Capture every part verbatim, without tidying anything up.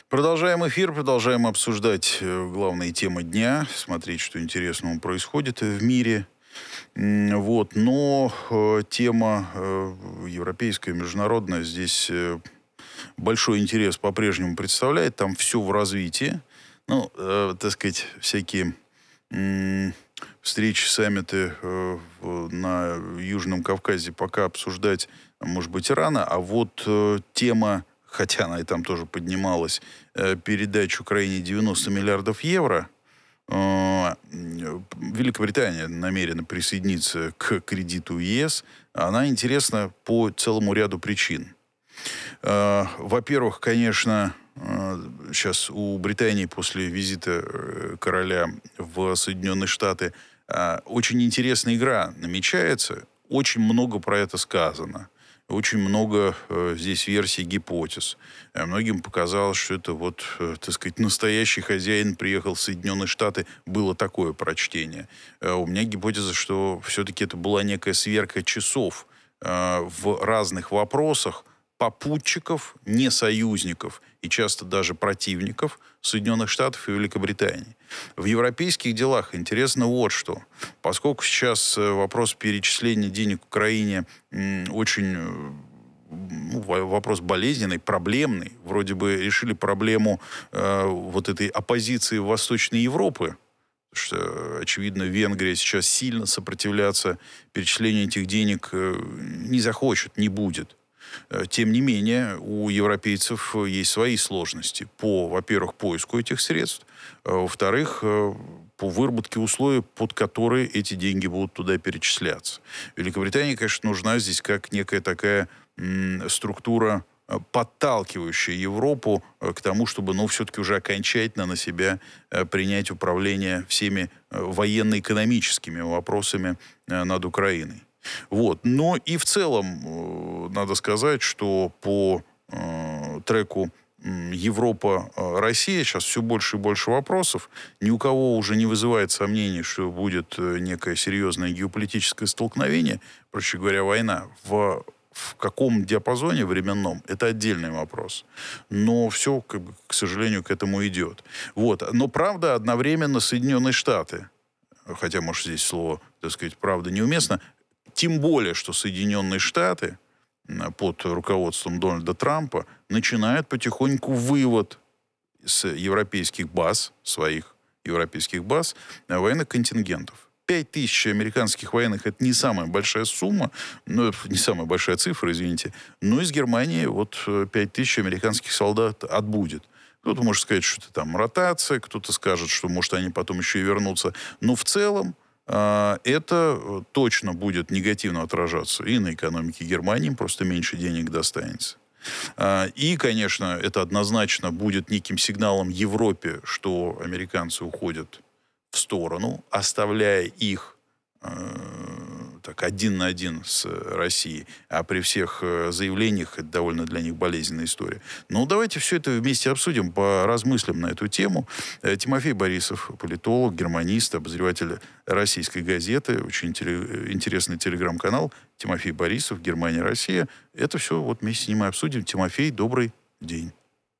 Продолжаем эфир, продолжаем обсуждать э, главные темы дня, смотреть, что интересного происходит в мире. М, Вот, но э, тема э, европейская, международная здесь э, большой интерес по-прежнему представляет. Там все в развитии. Ну, э, так сказать, всякие м, встречи, саммиты э, в- на Южном Кавказе пока обсуждать, может быть, рано. А вот э, тема, хотя она и там тоже поднималась, э, передач Украине девяносто миллиардов евро. э, м, Великобритания намерена присоединиться к кредиту ЕС. Она интересна по целому ряду причин. Э, Во-первых, конечно, сейчас у Британии после визита э, короля в Соединенные Штаты э, очень интересная игра намечается. Очень много про это сказано. Очень много э, здесь версий, гипотез. Э, многим показалось, что это вот, э, так сказать, настоящий хозяин приехал в Соединенные Штаты. Было такое прочтение. Э, у меня гипотеза, что все-таки это была некая сверка часов э, в разных вопросах попутчиков, не союзников и часто даже противников Соединенных Штатов и Великобритании. В европейских делах интересно вот что. Поскольку сейчас э, вопрос перечисления денег Украине м, очень э, ну, во- вопрос болезненный, проблемный. Вроде бы решили проблему э, вот этой оппозиции Восточной Европы, что, очевидно, Венгрия сейчас сильно сопротивляться перечислению этих денег э, не захочет, не будет. Э, Тем не менее, у европейцев э, есть свои сложности по, во-первых, поиску этих средств, а во-вторых, э, по выработке условий, под которые эти деньги будут туда перечисляться. Великобритании, конечно, нужна здесь как некая такая м, структура, э, подталкивающая Европу э, к тому, чтобы, ну, все-таки уже окончательно на себя э, принять управление всеми э, военно-экономическими вопросами э, над Украиной. Вот. Но и в целом э, надо сказать, что по э, треку м, Европа-Россия сейчас все больше и больше вопросов. Ни у кого уже не вызывает сомнений, что будет э, некое серьезное геополитическое столкновение, проще говоря, война. В, в каком диапазоне временном, это отдельный вопрос. Но все, как бы, к сожалению, к этому идет. Вот. Но правда, одновременно Соединенные Штаты, хотя, может, здесь слово, так сказать, правда неуместно, тем более, что Соединенные Штаты м, под руководством Дональда Трампа начинают потихоньку вывод с европейских баз, своих европейских баз, э, военных контингентов. Пять тысяч американских военных — это не самая большая сумма, ну, не самая большая цифра, извините, но из Германии вот э, пять тысяч американских солдат отбудет. Кто-то может сказать, что это там ротация, кто-то скажет, что, может, они потом еще и вернутся. Но в целом а, это э, точно будет негативно отражаться и на экономике Германии, им просто меньше денег достанется. А, И, конечно, это однозначно будет неким сигналом Европе, что американцы уходят в сторону, оставляя их э, так, один на один с Россией. А при всех э, заявлениях это довольно для них болезненная история. Но давайте все это вместе обсудим, поразмыслим на эту тему. Э, Тимофей Борисов, политолог, германист, обозреватель «Российской газеты», очень теле- интересный телеграм-канал. Тимофей Борисов, Германия, Россия. Это все вот вместе с ним и обсудим. Тимофей, добрый день.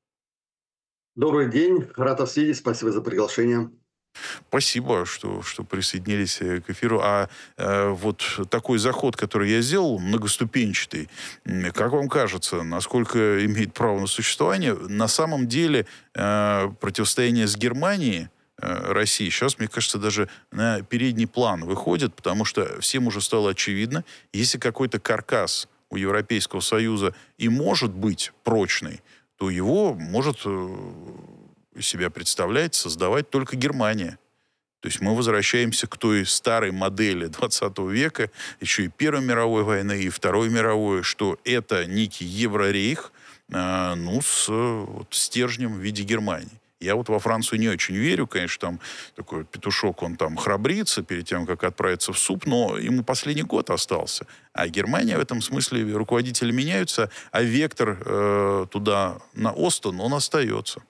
Добрый день, рад вас видеть, спасибо за приглашение. Спасибо, что, что присоединились э, к эфиру. А э, вот такой заход, который я сделал, многоступенчатый, м, как вам кажется, насколько имеет право на существование? На самом деле э, противостояние с Германией, э, России сейчас, мне кажется, даже на передний план выходит, потому что всем уже стало очевидно, если какой-то каркас у Европейского Союза и может быть прочный, то его может э, из себя представлять, создавать только Германия. То есть мы возвращаемся к той старой модели двадцатого века, еще и Первой мировой войны, и Второй мировой, что это некий Еврорейх, э, ну, с э, вот, стержнем в виде Германии. Я вот во Францию не очень верю, конечно, там такой петушок, он там храбрится перед тем, как отправиться в суп, но ему последний год остался. А Германия в этом смысле, руководители меняются, а вектор э, туда, на Остон, он остается.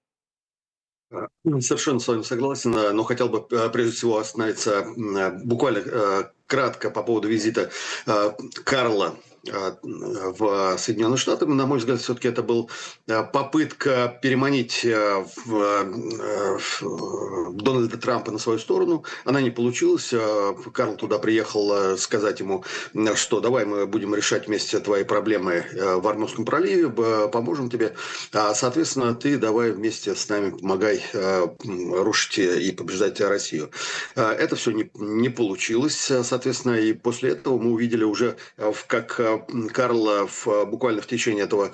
А, ну, Совершенно с вами согласен, а, но хотел бы а, прежде всего остановиться м, а, буквально а, кратко по поводу визита а, Карла в Соединенных Штатах. На мой взгляд, все-таки это была попытка переманить Дональда Трампа на свою сторону. Она не получилась. Карл туда приехал сказать ему, что давай мы будем решать вместе твои проблемы в Ормузском проливе, поможем тебе. Соответственно, ты давай вместе с нами помогай рушить и побеждать Россию. Это все не, не получилось, соответственно, и после этого мы увидели уже, как Карл в, буквально в течение этого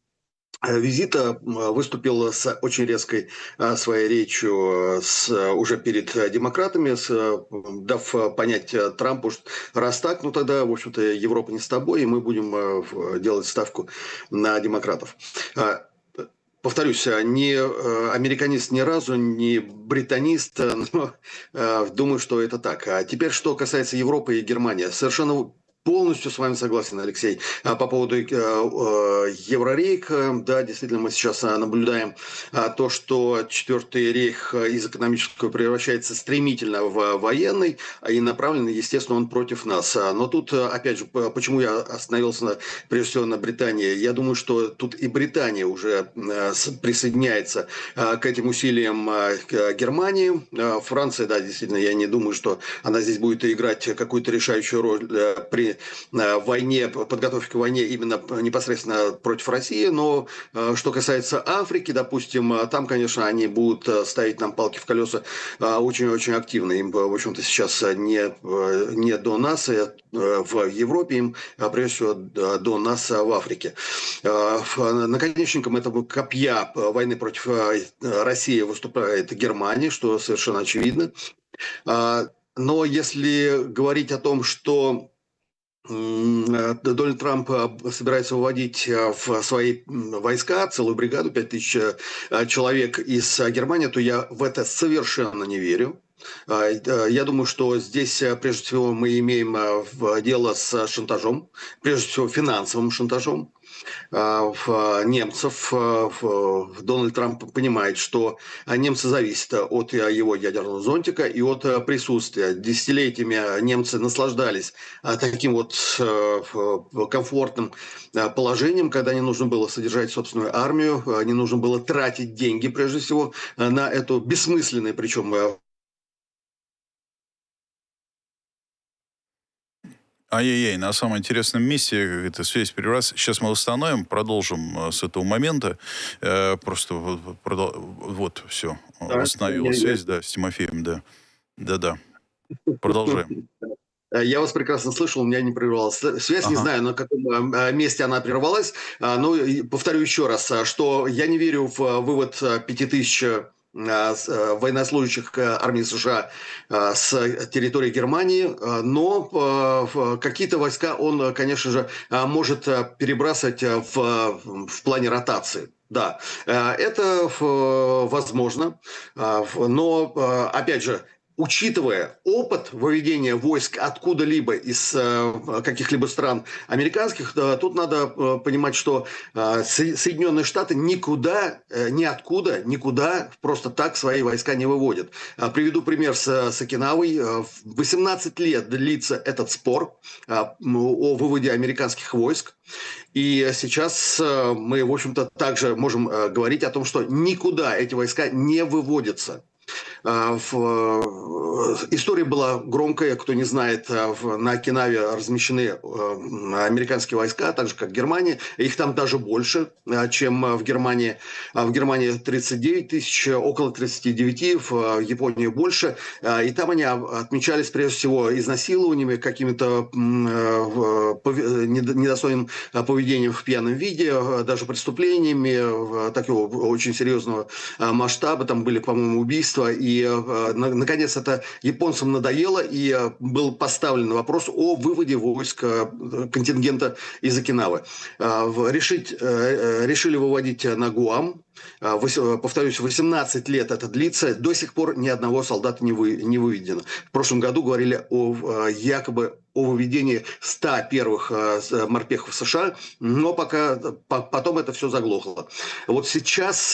визита выступил с очень резкой своей речью с, уже перед демократами, с, дав понять Трампу, что раз так, ну тогда, в общем-то, Европа не с тобой, и мы будем делать ставку на демократов. Повторюсь, не американист ни разу, не британист, но думаю, что это так. А теперь, что касается Европы и Германии. Совершенно полностью с вами согласен, Алексей, по поводу Еврорейх. Да, действительно, мы сейчас наблюдаем то, что Четвертый рейх из экономического превращается стремительно в военный, и направлен, естественно, он против нас. Но тут, опять же, почему я остановился, прежде всего, на Британии? Я думаю, что тут и Британия уже присоединяется к этим усилиям Германии. Франция, да, действительно, я не думаю, что она здесь будет играть какую-то решающую роль при войне, подготовке к войне именно непосредственно против России, но что касается Африки, допустим, там, конечно, они будут ставить нам палки в колеса очень-очень активно. Им, в общем-то, сейчас не, не до нас в Европе, им, прежде всего, до нас в Африке. Наконечником этого копья войны против России выступает Германия, что совершенно очевидно. Но если говорить о том, что Дональд Трамп собирается выводить в свои войска целую бригаду, пять тысяч человек из Германии, то я в это совершенно не верю. Я думаю, что здесь, прежде всего, мы имеем дело с шантажом, прежде всего, финансовым шантажом немцев. Дональд Трамп понимает, что немцы зависят от его ядерного зонтика и от присутствия. Десятилетиями немцы наслаждались таким вот комфортным положением, когда не нужно было содержать собственную армию, не нужно было тратить деньги, прежде всего, на эту бессмысленную, причем Ай-яй-яй, на самом интересном месте эта связь прервалась. Сейчас мы восстановим, продолжим э, с этого момента. Э, просто вот, продол... вот все, да, восстановилась я, связь, я... да, с Тимофеем, да. Да-да, продолжаем. Я вас прекрасно слышал, у меня не прервалась связь, не Ага. знаю, на каком месте она прервалась, но повторю еще раз, что я не верю в вывод пяти тысяч военнослужащих армии США с территории Германии, но какие-то войска он, конечно же, может перебрасывать в, в плане ротации. Да, это возможно, но, опять же, учитывая опыт выведения войск откуда-либо из э, каких-либо стран американских, э, тут надо э, понимать, что э, Соединенные Штаты никуда, э, ниоткуда, никуда просто так свои войска не выводят. Э, приведу пример с, с Окинавой. Э, восемнадцать лет длится этот спор э, о выводе американских войск. И сейчас э, мы, в общем-то, также можем э, говорить о том, что никуда эти войска не выводятся. История была громкая, кто не знает, на Окинаве размещены американские войска, так же как Германия. Их там даже больше, чем в Германии. В Германии тридцать девять тысяч, около тридцати девяти, в Японии больше. И там они отмечались прежде всего изнасилованиями, каким-то недостойным поведением в пьяном виде, даже преступлениями такого очень серьезного масштаба. Там были, по-моему, убийства. И, наконец, это японцам надоело, и был поставлен вопрос о выводе войск контингента из Окинавы. Решить, решили выводить на Гуам, Повторюсь, восемнадцать лет это длится, до сих пор ни одного солдата не, вы, не выведено. В прошлом году говорили о якобы о выведении ста первых морпехов США, но пока, потом это все заглохло. Вот сейчас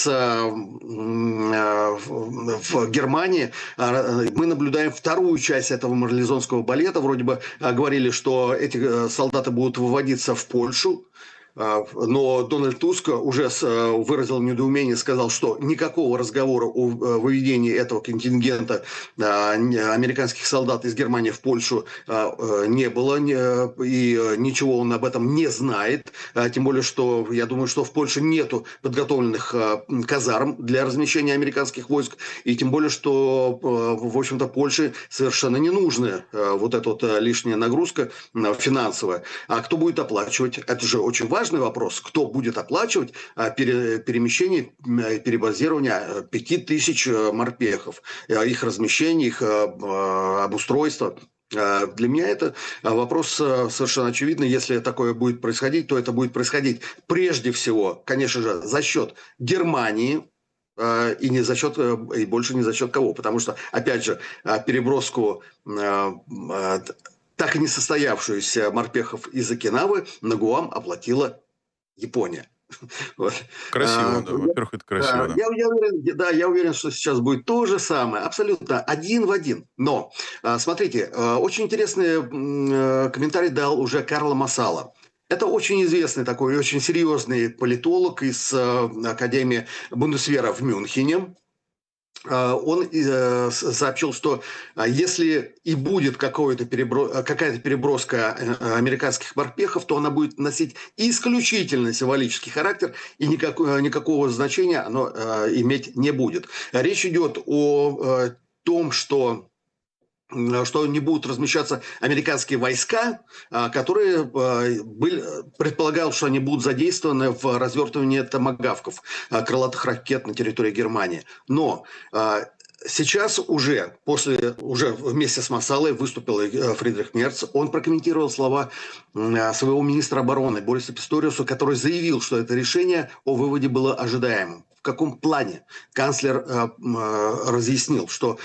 в Германии мы наблюдаем вторую часть этого марлезонского балета. Вроде бы говорили, что эти солдаты будут выводиться в Польшу. Но Дональд Туск уже выразил недоумение, сказал, что никакого разговора о выведении этого контингента американских солдат из Германии в Польшу не было, и ничего он об этом не знает. Тем более, что я думаю, что в Польше нету подготовленных казарм для размещения американских войск, и тем более, что, в общем-то, Польше совершенно не нужна вот эта вот лишняя нагрузка финансовая. А кто будет оплачивать? Это же очень важно. Вопрос, кто будет оплачивать перемещение, перебазирование пяти тысяч морпехов, их размещение, их обустройство. Для меня это вопрос совершенно очевидный. Если такое будет происходить, то это будет происходить прежде всего, конечно же, за счет Германии, и не за счет, и больше не за счет кого. Потому что, опять же, переброску так и не состоявшуюся морпехов из Окинавы на Гуам оплатила Япония. Вот. Красиво, а, да. Во-первых, это красиво. Да, да. Я, я уверен, да, я уверен, что сейчас будет то же самое, абсолютно один в один. Но, смотрите, очень интересный комментарий дал уже Карло Массала. Это очень известный такой, очень серьезный политолог из Академии Бундесвера в Мюнхене. Он сообщил, что если и будет какая-то переброска американских морпехов, то она будет носить исключительно символический характер, и никакого, никакого значения оно иметь не будет. Речь идет о том, что что не будут размещаться американские войска, которые были, предполагалось, что они будут задействованы в развертывании томагавков, крылатых ракет на территории Германии. Но сейчас уже, после, уже вместе с Массалой выступил Фридрих Мерц. Он прокомментировал слова своего министра обороны Бориса Писториуса, который заявил, что это решение о выводе было ожидаемым. В каком плане? Канцлер разъяснил, что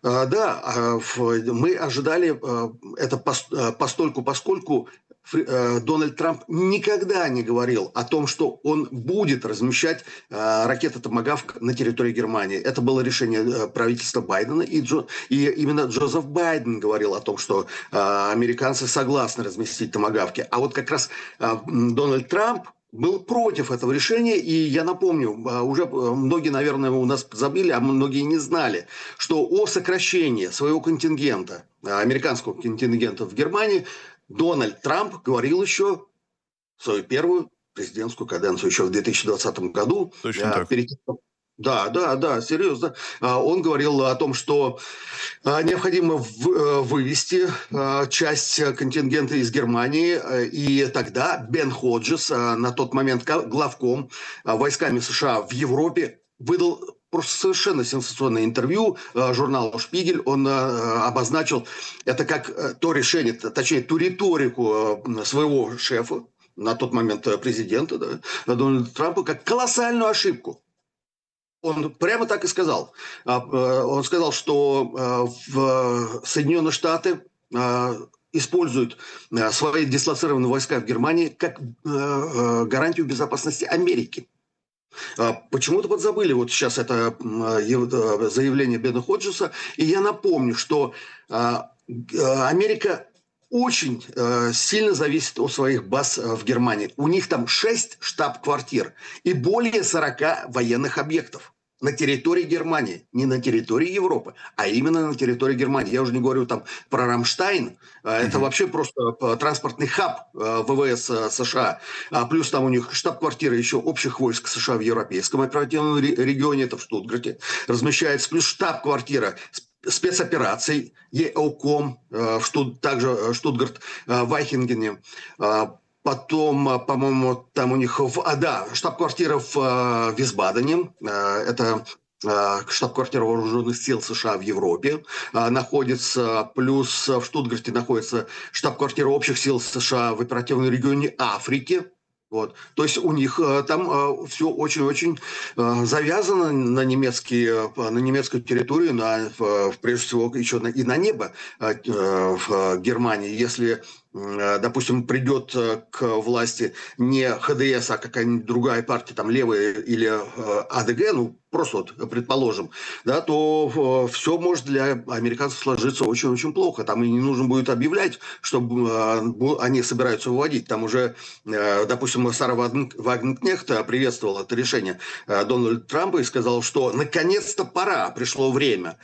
да, мы ожидали это постольку, поскольку Дональд Трамп никогда не говорил о том, что он будет размещать ракеты «Томагавк» на территории Германии. Это было решение правительства Байдена, и, Джо, и именно Джозеф Байден говорил о том, что американцы согласны разместить «Томагавки». А вот как раз Дональд Трамп был против этого решения, и я напомню, уже многие, наверное, у нас забыли, а многие не знали, что о сокращении своего контингента, американского контингента в Германии, Дональд Трамп говорил еще в свою первую президентскую каденцию, еще в две тысячи двадцатом году. Точно так. Перед... Да, да, да, серьезно. Он говорил о том, что необходимо вывести часть контингента из Германии, и тогда Бен Ходжес, на тот момент главком войсками США в Европе, выдал просто совершенно сенсационное интервью журналу «Шпигель». Он обозначил это как то решение, точнее, ту риторику своего шефа, на тот момент президента, да, Дональда Трампа, как колоссальную ошибку. Он прямо так и сказал. Он сказал, что в Соединенные Штаты используют свои дислоцированные войска в Германии как гарантию безопасности Америки. Почему-то подзабыли вот сейчас это заявление Бена Ходжеса. И я напомню, что Америка очень э, сильно зависит от своих баз э, в Германии. У них там шесть штаб-квартир и более сорока военных объектов на территории Германии. Не на территории Европы, а именно на территории Германии. Я уже не говорю там про Рамштайн. Э, это mm-hmm. вообще просто э, транспортный хаб э, ВВС э, США. А плюс там у них штаб-квартира еще общих войск США в Европейском оперативном регионе, это в Штутгарте, размещается. Плюс штаб-квартира спецопераций ЕОКОМ, в Штут, также Штутгарт, в Вайхингене. Потом, по-моему, там у них, в, а, да, штаб-квартира в Висбадене, это штаб-квартира вооруженных сил США в Европе находится, плюс в Штутгарте находится штаб-квартира общих сил США в оперативном регионе Африки. Вот. То есть у них э, там э, все очень-очень э, завязано на, немецкие, э, на немецкую территорию, на, э, прежде всего еще на, и на небо э, э, в э, Германии. Если, э, допустим, придет э, к власти не ХДС, а какая-нибудь другая партия, там левая или э, АДГ, ну просто вот предположим, да, то э, все может для американцев сложиться очень-очень плохо. Там и не нужно будет объявлять, что э, они собираются выводить. Там уже, э, допустим, Сара Вагнкнехт приветствовала это решение Дональда Трампа и сказал, что наконец-то пора, пришло время.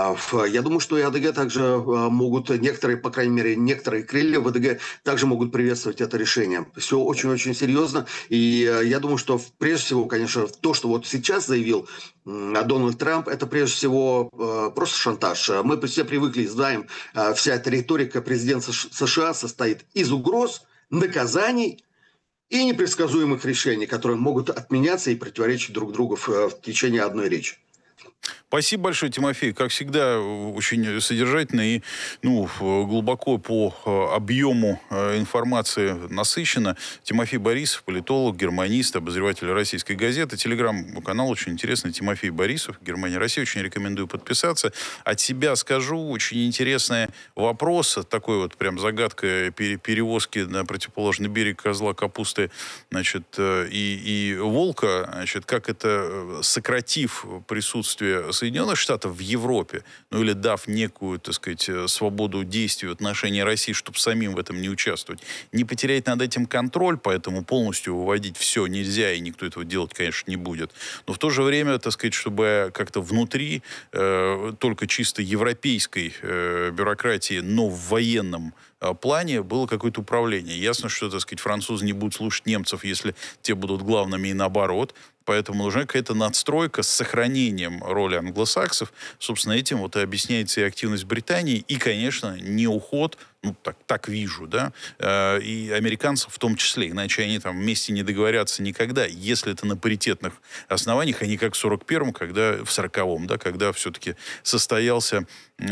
Я думаю, что и АДГ также могут, некоторые, по крайней мере, некоторые крылья в АДГ также могут приветствовать это решение. Все очень-очень серьезно. И я думаю, что прежде всего, конечно, то, что вот сейчас заявил Дональд Трамп, это прежде всего просто шантаж. Мы все привыкли, знаем, вся эта риторика президента США состоит из угроз, наказаний и непредсказуемых решений, которые могут отменяться и противоречить друг другу в, в течение одной речи. Спасибо большое, Тимофей. Как всегда, очень содержательно и ну, глубоко по объему информации насыщенно. Тимофей Борисов, политолог, германист, обозреватель «Российской газеты». Телеграм-канал очень интересный. Тимофей Борисов, Германия, Россия. Очень рекомендую подписаться. От себя скажу, очень интересный вопрос. Такой вот прям загадка перевозки на противоположный берег козла, капусты, значит, и, и волка. Значит, как это, сократив присутствие Соединенных Штатов в Европе, ну или дав некую, так сказать, свободу действий в отношении России, чтобы самим в этом не участвовать, не потерять над этим контроль, поэтому полностью выводить все нельзя, и никто этого делать, конечно, не будет. Но в то же время, так сказать, чтобы как-то внутри э, только чисто европейской э, бюрократии, но в военном плане было какое-то управление. Ясно, что, так сказать, французы не будут слушать немцев, если те будут главными, и наоборот. Поэтому нужна какая-то надстройка с сохранением роли англосаксов. Собственно, этим вот и объясняется и активность Британии, и, конечно, не уход, ну, так, так вижу, да, э, и американцев в том числе. Иначе они там вместе не договорятся никогда, если это на паритетных основаниях, а не как в сорок первом, когда, в сороковом, да, когда все-таки состоялся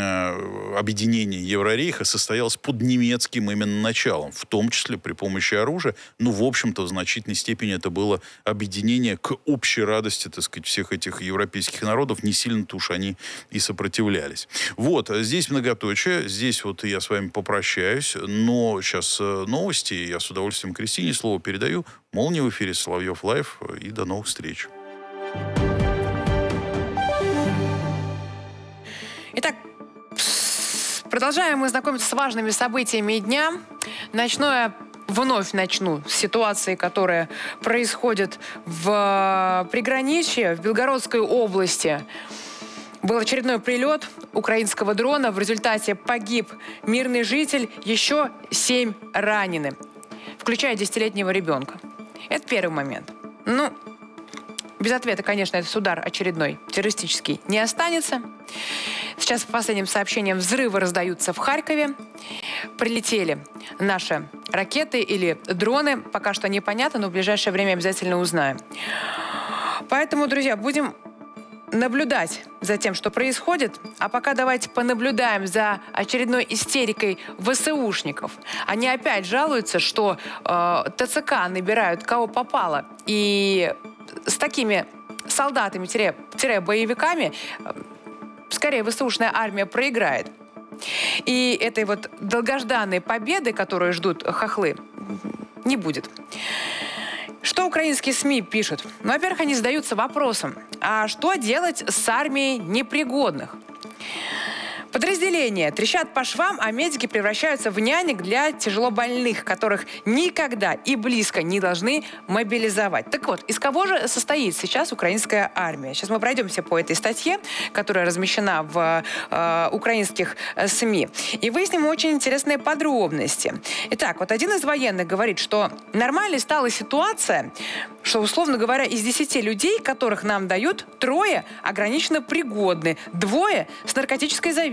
э, объединение Еврорейха, состоялось под немецким именно началом, в том числе при помощи оружия. Ну, в общем-то, в значительной степени это было объединение к общей радости, так сказать, всех этих европейских народов. Не сильно-то уж они и сопротивлялись. Вот, здесь многоточие, здесь вот я с вами попрощаюсь. Прощаюсь, но сейчас новости. Я с удовольствием Кристине слово передаю. Молния в эфире Соловьев Лайв. И до новых встреч. Итак, продолжаем мы знакомиться с важными событиями дня. Начну я, вновь начну с ситуации, которая происходит в приграничье, в Белгородской области. Был очередной прилет украинского дрона. В результате погиб мирный житель, еще семь ранены, включая десятилетнего ребенка. Это первый момент. Ну, без ответа, конечно, этот удар очередной террористический не останется. Сейчас, по последним сообщениям, взрывы раздаются в Харькове. Прилетели наши ракеты или дроны. Пока что непонятно, но в ближайшее время обязательно узнаем. Поэтому, друзья, будем наблюдать за тем, что происходит. А пока давайте понаблюдаем за очередной истерикой ВСУшников. Они опять жалуются, что э, ТЦК набирают кого попало. И с такими солдатами-боевиками э, скорее ВСУшная армия проиграет. И этой вот долгожданной победы, которую ждут хохлы, не будет. Что украинские СМИ пишут? Ну, во-первых, они задаются вопросом, а что делать с армией непригодных? Подразделения трещат по швам, а медики превращаются в нянек для тяжелобольных, которых никогда и близко не должны мобилизовать. Так вот, из кого же состоит сейчас украинская армия? Сейчас мы пройдемся по этой статье, которая размещена в э, украинских СМИ, и выясним очень интересные подробности. Итак, вот один из военных говорит, что нормальной стала ситуация, что, условно говоря, из десяти людей, которых нам дают, трое ограниченно пригодны, двое с наркотической зависимостью.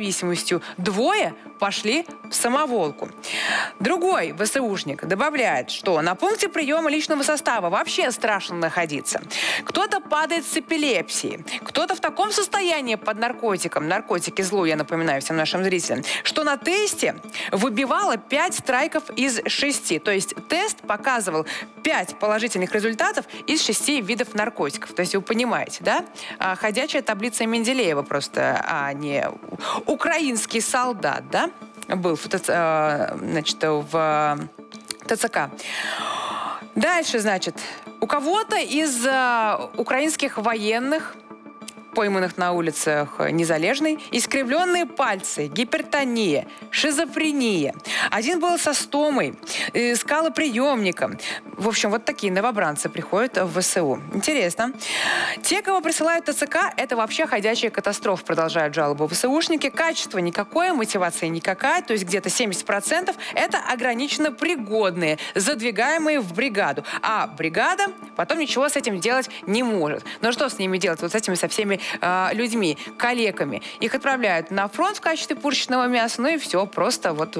независимостью. Двое пошли в самоволку. Другой ВСУшник добавляет, что на пункте приема личного состава вообще страшно находиться. Кто-то падает с эпилепсией, кто-то в таком состоянии под наркотиком, наркотики зло, я напоминаю всем нашим зрителям, что на тесте выбивало пять страйков из шести. То есть тест показывал пять положительных результатов из шести видов наркотиков. То есть вы понимаете, да? Ходячая таблица Менделеева просто, а не украинский солдат, да? Был в, значит, в ТЦК. Дальше, значит, у кого-то из украинских военных, пойманных на улицах Незалежной, искривленные пальцы, гипертония, шизофрения. Один был со стомой, э, скалоприемником. В общем, вот такие новобранцы приходят в ВСУ. Интересно. Те, кого присылают ТЦК, это вообще ходячая катастрофа, продолжают жалобу ВСУшники. Качество никакое, мотивация никакая, то есть где-то семьдесят процентов это ограниченно пригодные, задвигаемые в бригаду. А бригада потом ничего с этим делать не может. Но что с ними делать? Вот с этими со всеми людьми, коллегами. Их отправляют на фронт в качестве пушечного мяса, ну и все, просто вот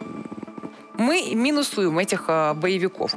мы минусуем этих а, боевиков.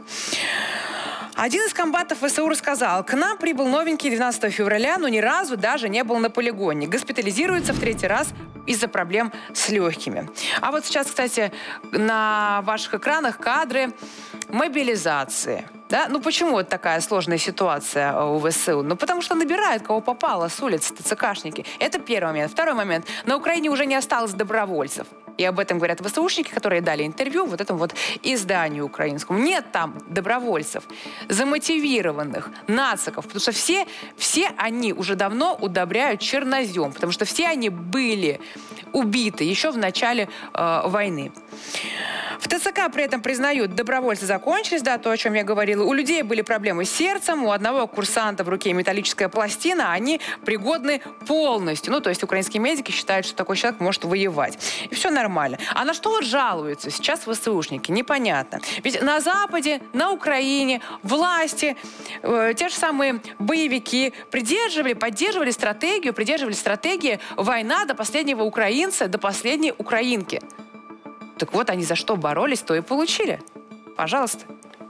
Один из комбатов ВСУ рассказал, к нам прибыл новенький двенадцатого февраля, но ни разу даже не был на полигоне. Госпитализируется в третий раз из-за проблем с легкими. А вот сейчас, кстати, на ваших экранах кадры мобилизации. Да? Ну почему вот такая сложная ситуация у ВСУ? Ну потому что набирают, кого попало с улиц, ТЦКшники. Это первый момент. Второй момент. На Украине уже не осталось добровольцев. И об этом говорят ВСУшники, которые дали интервью вот этому вот изданию украинскому. Нет там добровольцев, замотивированных, нациков, потому что все, все они уже давно удобряют чернозем, потому что все они были убиты еще в начале э, войны. В ТЦК при этом признают, добровольцы закончились, да, то, о чем я говорила. У людей были проблемы с сердцем, у одного курсанта в руке металлическая пластина, они пригодны полностью. Ну, то есть украинские медики считают, что такой человек может воевать. И все нормально. А на что вот жалуются сейчас ВСУшники? Непонятно. Ведь на Западе, на Украине власти, э, те же самые боевики придерживали, поддерживали стратегию, придерживали стратегии война до последнего украинца, до последней украинки. Так вот, они за что боролись, то и получили. Пожалуйста.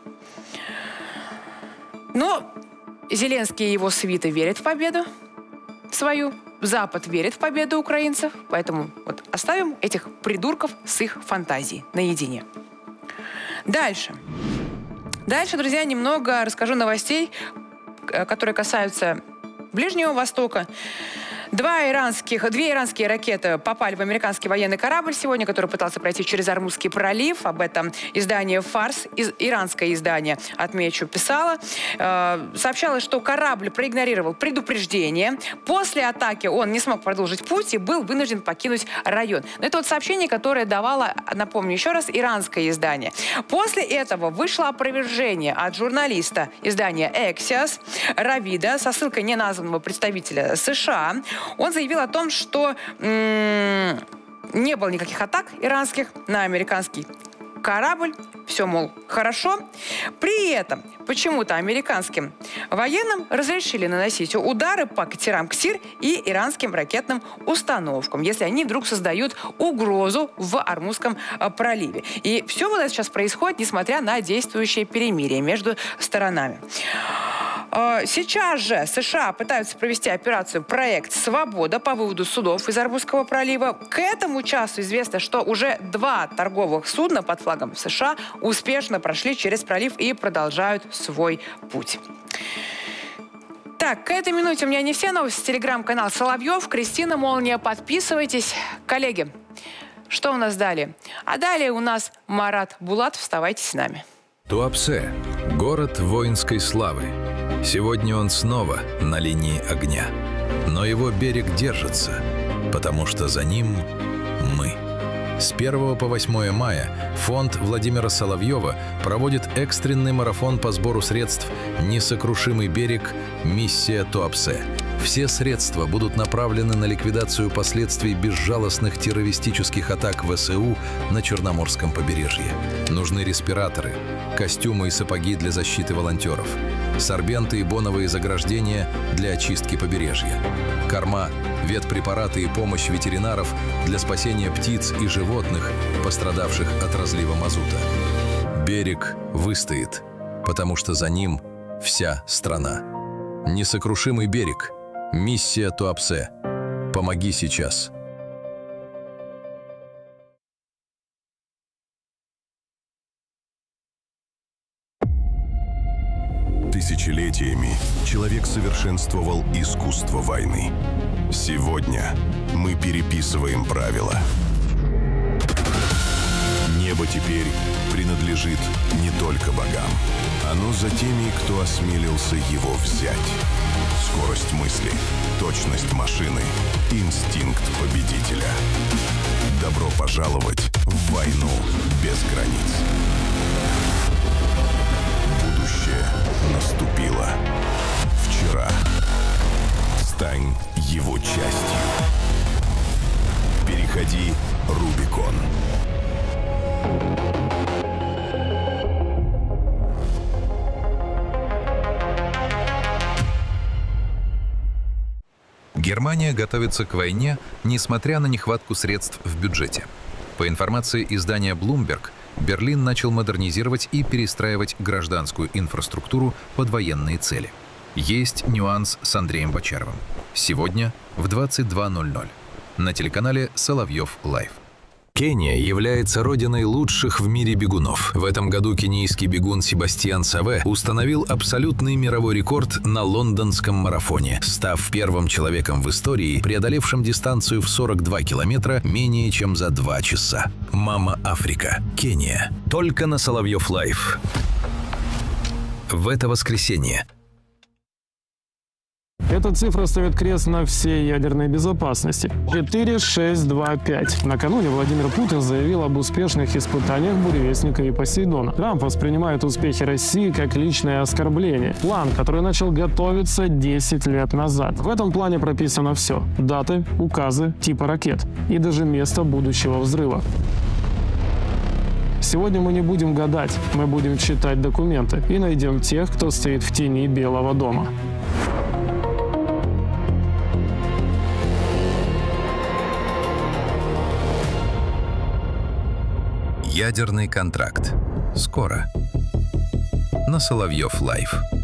Но Зеленский и его свита верят в победу свою. Запад верит в победу украинцев. Поэтому вот оставим этих придурков с их фантазией наедине. Дальше. Дальше, друзья, немного расскажу новостей, которые касаются Ближнего Востока. Два иранских, две иранские ракеты попали в американский военный корабль сегодня, который пытался пройти через Ормузский пролив. Об этом издание «Фарс», из, иранское издание, отмечу, писало. Э, сообщалось, что корабль проигнорировал предупреждение. После атаки он не смог продолжить путь и был вынужден покинуть район. Но это вот сообщение, которое давало, напомню еще раз, иранское издание. После этого вышло опровержение от журналиста издания «Эксиос» Равида со ссылкой неназванного представителя США. Он заявил о том, что м- не было никаких атак иранских на американский корабль. Все, мол, хорошо. При этом почему-то американским военным разрешили наносить удары по катерам «Ксир» и иранским ракетным установкам, если они вдруг создают угрозу в Ормузском проливе. И все вот это сейчас происходит, несмотря на действующее перемирие между сторонами. Сейчас же США пытаются провести операцию «Проект Свобода» по выводу судов из Ормузского пролива. К этому часу известно, что уже два торговых судна под флагом США успешно прошли через пролив и продолжают свой путь. Так, к этой минуте у меня не все новости. Телеграм-канал Соловьев, Кристина Молния. Подписывайтесь. Коллеги, что у нас далее? А далее у нас Марат Булат. Вставайте с нами. Туапсе – город воинской славы. Сегодня он снова на линии огня. Но его берег держится, потому что за ним мы. С первого по восьмое мая фонд Владимира Соловьева проводит экстренный марафон по сбору средств «Несокрушимый берег. Миссия Туапсе». Все средства будут направлены на ликвидацию последствий безжалостных террористических атак ВСУ на Черноморском побережье. Нужны респираторы, костюмы и сапоги для защиты волонтеров, сорбенты и боновые заграждения для очистки побережья, корма, ветпрепараты и помощь ветеринаров для спасения птиц и животных, пострадавших от разлива мазута. Берег выстоит, потому что за ним вся страна. Несокрушимый берег. Миссия Туапсе. Помоги сейчас. Тысячелетиями человек совершенствовал искусство войны. Сегодня мы переписываем правила. Небо теперь принадлежит не только богам. Оно за теми, кто осмелился его взять. Скорость мысли, точность машины, инстинкт победителя. Добро пожаловать в войну без границ. Будущее наступило. Вчера. Стань его частью. Переходи Рубикон. Германия готовится к войне, несмотря на нехватку средств в бюджете. По информации издания Bloomberg, Берлин начал модернизировать и перестраивать гражданскую инфраструктуру под военные цели. Есть нюанс с Андреем Бочаровым. Сегодня в двадцать два ноль ноль на телеканале Соловьев Лайв. Кения является родиной лучших в мире бегунов. В этом году кенийский бегун Себастьян Саве установил абсолютный мировой рекорд на лондонском марафоне, став первым человеком в истории, преодолевшим дистанцию в сорок два километра менее чем за два часа. Мама Африка. Кения. Только на Соловьев Лайв. В это воскресенье. Эта цифра ставит крест на всей ядерной безопасности. четыре, шесть, два, пять. Накануне Владимир Путин заявил об успешных испытаниях «Буревестника» и «Посейдона». Трамп воспринимает успехи России как личное оскорбление. План, который начал готовиться десять лет назад. В этом плане прописано все. Даты, указы, типы ракет и даже место будущего взрыва. Сегодня мы не будем гадать, мы будем читать документы и найдем тех, кто стоит в тени Белого дома. Ядерный контракт. Скоро. На Соловьев Лайв.